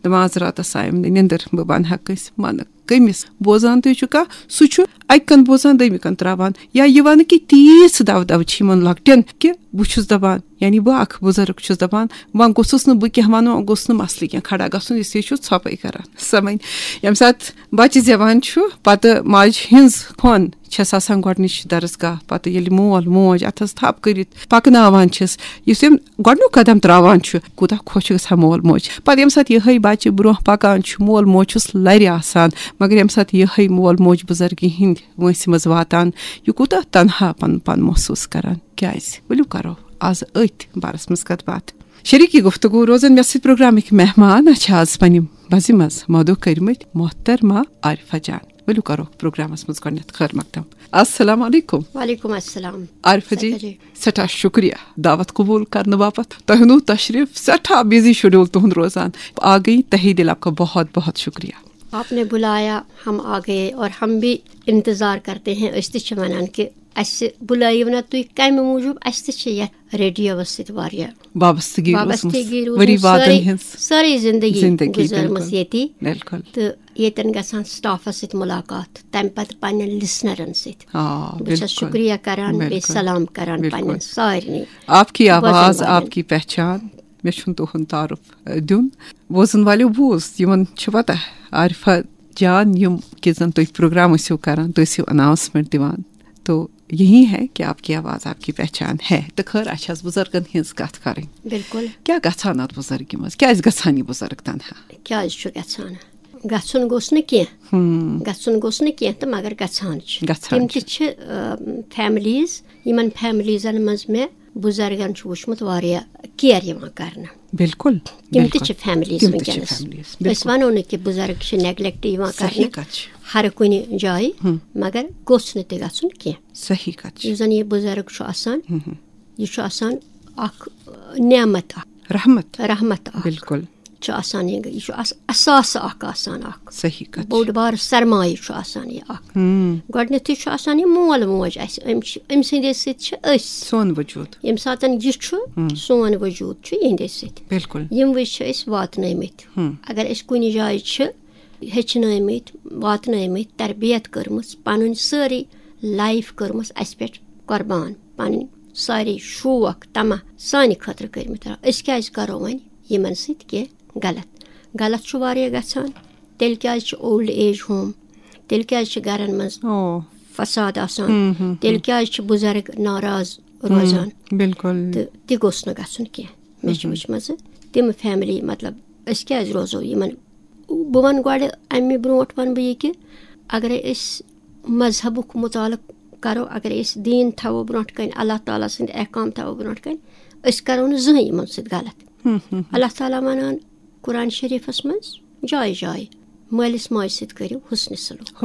معذرات آیم نہٕ نِندٕر بہٕ وَنہٕ کٲنٛسہِ مَنہٕ کٔمِس بوزان تُہۍ چھُ کانٛہہ سُہ چھُ اَکہِ کَن بوزان دٔیمہِ کَن ترٛاوان یا یہِ وَنہٕ کہِ تیٖژ دَو چھِ یِمن لۄکٹٮ۪ن کہِ بہٕ چھُس دَپان یعنی بہٕ اکھ بُزرٕگ چھُس دَپان وۄنۍ گوٚژھُس نہٕ بہٕ کینٛہہ وَنُن گوٚژھ نہٕ مَسلہٕ کینٛہہ کھڑا گژھُن اِسلیے چھُ ژھۄپَے کَران سَمٕجھ ییٚمہِ ساتہٕ بَچہِ زٮ۪وان چھُ پَتہٕ ماجہِ ہِنٛز کھۄن چھَس آسان گۄڈنِچ درسگاہ پَتہٕ ییٚلہِ مول موج اَتھَس تھپھ کٔرِتھ پَکناوان چھِس یُس أمۍ گۄڈنیُک قدم ترٛاوان چھُ کوٗتاہ خۄش چھُ گژھان مول موج پَتہٕ ییٚمہِ ساتہٕ یِہوٚے بَچہِ برونٛہہ پَکان چھُ مول موج چھُس لَرِ آسان مگر ییٚمہِ ساتہٕ یِہوٚے مول موج بُزرگی ہِنٛدۍ وٲنٛسہِ منٛز واتان یہِ کوٗتاہ تنہا پَنُن پان محسوٗس کَران کیٛازِ ؤلِو کَرو آز أتھۍ بارَس منٛز کَتھ باتھ شریٖکی گفتگوٗ روزان مےٚ سۭتۍ پروگرامٕکۍ مہمان چھِ آز پنٛنہِ بَزِ منٛز مودوٗ کٔرمٕتۍ محترمہ عارفہ جان ؤلِو کَرو پروگرامَس منٛز گۄڈنٮ۪تھ خٲر مقدم السلام علیکُم وعلیکُم السلام عارفہ جی سٮ۪ٹھاہ شُکریہ دعوت قبوٗل کرنہٕ باپتھ تۄہہِ اوٚنوُ تشریٖف سٮ۪ٹھاہ بِزی شیڈیوٗل تُہُنٛد روزان آ گئی تہی دِل آپ کا بہت بہت شُکریہ آپ نے بُلایا ہم آ گئے اور ہم بھی انتظار کرتے ہیں أسۍ تہِ چھِ وَنان کہِ اَسہِ بُلٲیِو نہ تُہۍ کَمہِ موٗجوٗب اَسہِ تہِ چھِ یَتھ ریڈیوَس سۭتۍ واریاہ وابستگی سٲرٕے زندگی گُزٲرمٕژ ییٚتی تہٕ ییٚتٮ۪ن گژھان سٹافَس سۭتۍ مُلاقات تَمہِ پَتہٕ پنٛنٮ۪ن لِسنَرَن سۭتۍ بہٕ چھَس شُکریہ کران بیٚیہِ سلام کران پنٛنٮ۪ن سارنٕے آپ کی آواز آپ کی پہچان مےٚ چھُنہٕ تُہُنٛد تعارُف دیُن بوزن والیو بوٗز یِمن چھِ پتہ عارفہ جان یِم کہِ زن تُہۍ پروگرام ٲسِو کران تُہۍ ٲسِو اناؤنسمنٹ دِوان تو یہی ہے کہ آپ کی آواز آپ کی پہچان ہے تہٕ خٲر اَسہِ چھَس بُزرگن ہِنٛز کَتھ کَرٕنۍ بِلکُل کیٛاہ گژھان اَتھ بُزرگی منٛز کیٛازِ گژھان یہِ بُزرگ تنہا کیٛازِ چھُ گژھان گژھُن گوٚژھ نہٕ کینٛہہ تہٕ مگر گژھان چھِ تِم تہِ چھِ فیملیٖز یِمن فیملیٖزن منٛز مےٚ بُزرگن چھُ وٕچھمُت واریاہ کِیر یِوان کرنہٕ بِلکُل تِم تہِ چھِ فیملیٖز وٕنکیٚنس أسۍ وَنو نہٕ کہِ بُزرگ چھِ نیگلیکٹ یِوان کرنہٕ ہر کُنہِ جایہِ مگر گوٚژھ نہٕ تہِ گژھُن کینٛہہ یُس زن یہِ بُزرگ چھُ آسان یہِ چھُ آسان اکھ نعمت اکھ رحمت اکھ بِلکُل چھُ آسان یہِ چھُ اثاثہٕ اکھ آسان اکھ بوٚڑ بارٕ سرمایہِ چھُ آسان یہِ اکھ گۄڈٕنیتھٕے چھُ آسان یہِ مول موج اَسہِ أمۍ سٕنٛدے سۭتۍ چھِ أسۍ سون وجوٗد ییٚمہِ ساتہٕ یہِ چھُ سون وجوٗد چھُ یِہنٛدے سۭتۍ بِلکُل یِم وِزِ چھِ أسۍ واتنٲومٕتۍ اگر أسۍ کُنہِ جایہِ چھِ ہیٚچھنٲومٕتۍ واتنٲومٕتۍ تربیت کٔرمٕژ پنٕنۍ سٲرٕے لایف کٔرمٕژ اَسہِ پٮ۪ٹھ قۄربان پنٕنۍ سارے شوق تمہ سانہِ خٲطرٕ کٔرمٕتۍ أسۍ کیازِ کرو وۄنۍ یِمن سۭتۍ کینٛہہ غلط چھُ واریاہ گژھان تیٚلہِ کیازِ چھُ اولڈ ایج ہوم تیٚلہِ کیازِ چھِ گرن منٛز فساد آسان تیٚلہِ کیازِ چھِ بُزرگ ناراض روزان بِلکُل تہٕ تہِ گوٚژھ نہٕ گژھُن کینٛہہ مےٚ چھِ وٕچھمژٕ تِم فیملی مطلب أسۍ کیازِ روزو یِمن بہٕ وَنہٕ گۄڈٕ اَمہِ برونٛٹھ وَنہٕ بہٕ یہِ کہِ اگرے أسۍ مذہبُک مُطالعہٕ کرو اگرے أسۍ دیٖن تھاوو برونٛٹھ کَنہِ اللہ تعالیٰ سٕنٛدۍ احکام تھاوو برونٛٹھ کَنہِ أسۍ کرو نہٕ زٕہٕنۍ یِمن سۭتۍ غلط اللہ تعالیٰ وَنان قرآن شریٖفس منٛز جایہِ جایہِ مٲلِس ماجہِ سۭتۍ کٔرِو حُسنہِ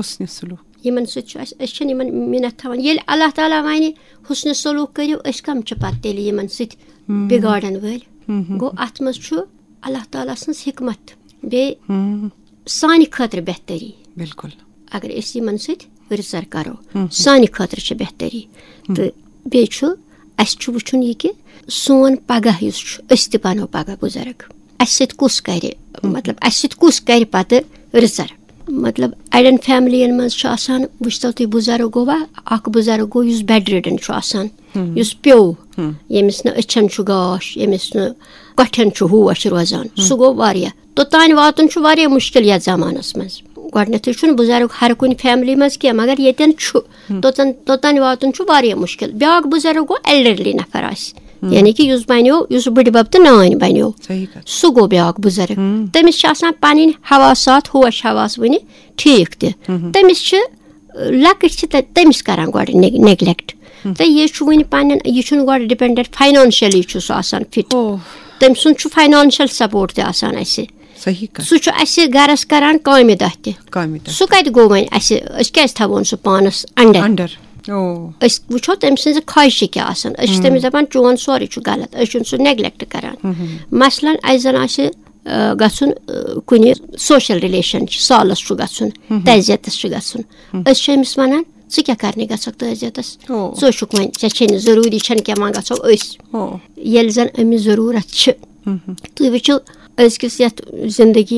سلوٗک یِمن سۭتۍ چھُ اَسہِ أسۍ چھِنہٕ یِمن مِنت تھاوان ییٚلہِ اللہ تعالیٰ وَنہِ حُسنہِ سلوٗک کٔرِو أسۍ کَم چھِ پتہٕ تیٚلہِ یِمن سۭتۍ بِگاڑن وٲلۍ گوٚو اَتھ منٛز چھُ اللہ تعالیٰ سٕنٛز حِکمت بیٚیہِ سانہِ خٲطرٕ بہتری بِلکُل اگر أسۍ یِمن سۭتۍ رٕژر کرو سانہِ خٲطرٕ چھِ بہتری تہٕ بیٚیہِ چھُ اَسہِ چھُ وٕچھُن یہِ کہِ سون پگاہ یُس چھُ أسۍ تہِ بنو پگاہ بُزرگ اَسہِ سۭتۍ کُس کرِ مطلب اَسہِ سۭتۍ کُس کرِ پتہٕ رٕژر مطلب اَڑٮ۪ن فیملین منٛز چھُ آسان وٕچھتو تُہۍ بُزرگ گوٚوا اکھ بُزرگ گوٚو یُس بیڈ رِڈن چھُ آسان یُس پیوٚو ییٚمِس نہٕ أچھن چھُ گاش ییٚمِس نہٕ کۄٹھٮ۪ن چھُ ہوش روزان سُہ گوٚو واریاہ توٚتانۍ واتُن چھُ واریاہ مُشکِل یتھ زمانس منٛز گۄڈٕنیتھٕے چھُنہٕ بُزرگ ہر کُنہِ فیملی منٛز کینٛہہ مگر ییٚتٮ۪ن چھُ توٚتانۍ واتُن چھُ واریاہ مُشکِل بیاکھ بُزرگ گوٚو ایلڈرلی نفر آسہِ یعنی کہِ یُس بنیو یُس بٕڈِبب تہٕ نانۍ بنیو سُہ گوٚو بیاکھ بُزرگ تٔمِس چھِ آسان پنٕنۍ حواسات ہوش حواس وٕنہِ ٹھیٖک تہِ تٔمِس چھِ لۄکٕٹۍ چھِ تٔمِس کران گۄڈٕ نیگلیکٹ تہٕ یہِ چھُ وٕنہِ پنٕنٮ۪ن یہِ چھُنہٕ گۄڈٕ ڈِپینڈنٹ فاینانشلی چھُ سُہ آسان فِٹ تٔمۍ سُنٛد چھُ فاینانشل سپورٹ تہِ آسان اَسہِ سُہ چھُ اَسہِ گرس کران کامہِ دۄہ تہِ سُہ کتہِ گوٚو وۄنۍ اَسہِ أسۍ کیازِ تھاوون سُہ پانس انڈر أسۍ وٕچھو تٔمۍ سٕنٛزِ خواہشہِ کیاہ آسان أسۍ چھِ تٔمِس دپان چون سورُے چھُ غلط أسۍ چھُنہٕ سُہ نیگلیکٹ کران مثلاً اَسہِ زن آسہِ گژھُن کُنہِ سوشل رِلیشن چھِ سالس چھُ گژھُن تعزیتس چھُ گژھُن أسۍ چھِ أمِس ونان ژٕ کیٛاہ کرنہِ گژھکھ تعزیتس ژٕ چھُکھ وۄنۍ ژےٚ چھے نہٕ ضروٗری چھنہٕ کینٛہہ وۄنۍ گژھو أسۍ ییٚلہِ زن أمِس ضروٗرت چھِ تُہۍ وٕچھِو أزکِس یتھ زندگی